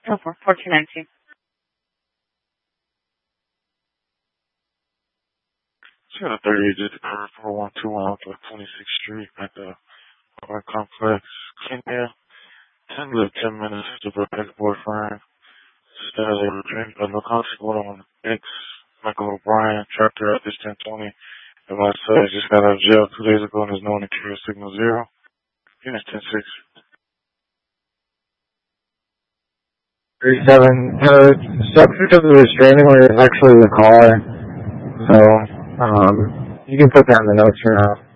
so forth, 1419. She got a 38 just occurred 4121 off of 26th Street at the apartment complex. Came there 10 to 10 minutes to her ex-boyfriend. Status of drink, no contact order on ex Michael O'Brien, tracked her at this 1020. And my son just got out of jail 2 days ago and is known to carry signal 0. Unit 106. 37. Subject of the restraining order is actually the caller. So, you can put that in the notes for now.